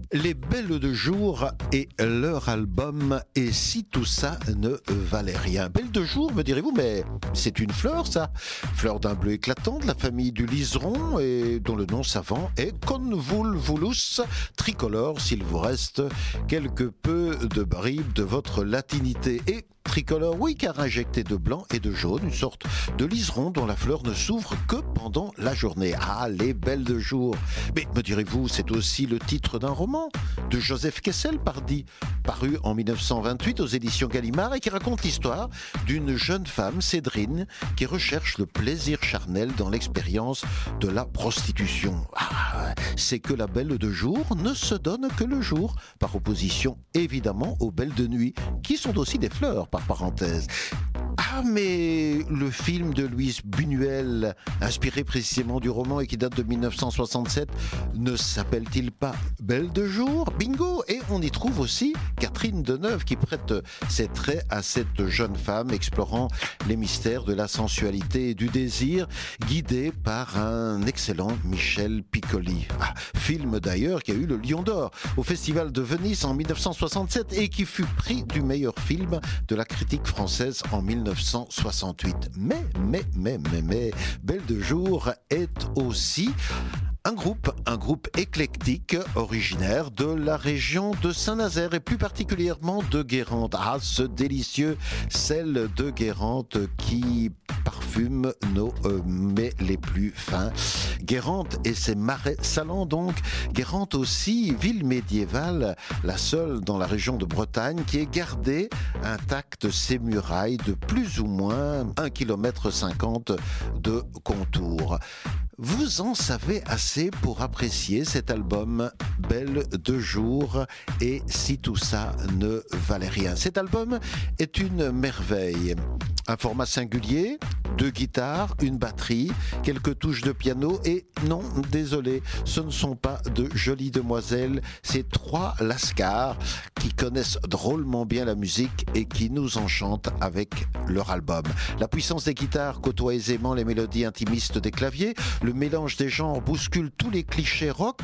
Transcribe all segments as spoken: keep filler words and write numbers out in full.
Les Belles de Jour et leur album « Et si tout ça ne valait rien ». Belle de Jour, me direz-vous, mais c'est une fleur, ça. Fleur d'un bleu éclatant de la famille du liseron et dont le nom savant est Convolvulus tricolore, s'il vous reste quelque peu de bribes de votre latinité. Et tricolore, oui, car injecté de blanc et de jaune, une sorte de liseron dont la fleur ne s'ouvre que pendant la journée. Ah, les Belles de Jour. Mais me direz-vous, c'est aussi le titre d'un roman de Joseph Kessel, pardi, paru en mille neuf cent vingt-huit aux éditions Gallimard et qui raconte l'histoire d'une jeune femme, Cédrine, qui recherche le plaisir charnel dans l'expérience de la prostitution. Ah, c'est que la Belle de Jour ne se donne que le jour, par opposition évidemment aux Belles de Nuit, qui sont aussi des fleurs, par parenthèse. Ah, mais le film de Louise Buñuel, inspiré précisément du roman et qui date de mille neuf cent soixante-sept, ne s'appelle-t-il pas Belle de Jour? Bingo! Et on y trouve aussi Catherine Deneuve qui prête ses traits à cette jeune femme explorant les mystères de la sensualité et du désir, guidée par un excellent Michel Piccoli. Ah, film d'ailleurs qui a eu le Lion d'Or au Festival de Venise en mille neuf cent soixante-sept et qui fut prix du meilleur film de la critique française en mille neuf cent soixante-huit. Mais, mais, mais, mais, mais, Belle de Jour est aussi un groupe, un groupe éclectique originaire de la région de Saint-Nazaire et plus particulièrement de Guérande. Ah, ce délicieux sel de Guérande qui parfume nos euh, mets les plus fins. Guérande et ses marais salants donc. Guérande aussi, ville médiévale, la seule dans la région de Bretagne qui ait gardé intactes ses murailles de plus ou moins un kilomètre cinquante de contour. Vous en savez assez pour apprécier cet album Belle de Jour et si tout ça ne valait rien. Cet album est une merveille. Un format singulier, deux guitares, une batterie, quelques touches de piano et non, désolé, ce ne sont pas de jolies demoiselles, c'est trois lascars qui connaissent drôlement bien la musique et qui nous enchantent avec leur album. La puissance des guitares côtoie aisément les mélodies intimistes des claviers, le mélange des genres bouscule tous les clichés rock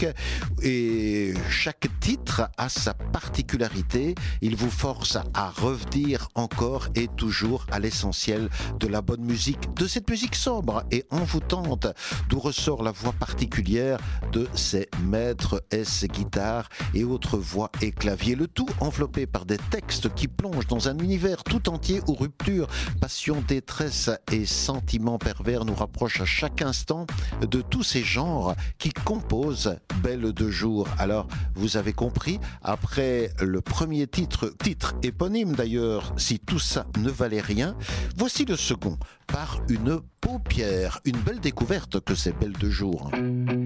et chaque titre a sa particularité. Il vous force à revenir encore et toujours à l'essentiel de la bonne musique, de cette musique sobre et envoûtante, d'où ressort la voix particulière de ces maîtres S guitares et autres voix et claviers. Le tout enveloppé par des textes qui plongent dans un univers tout entier où rupture, passion, détresse et sentiments pervers nous rapprochent à chaque instant de tous ces genres qui composent Belle de Jour. Alors, vous avez compris, après le premier titre, titre éponyme d'ailleurs, si tout ça ne valait rien, voici le second, par une paupière, une belle découverte que c'est Belle de Jour.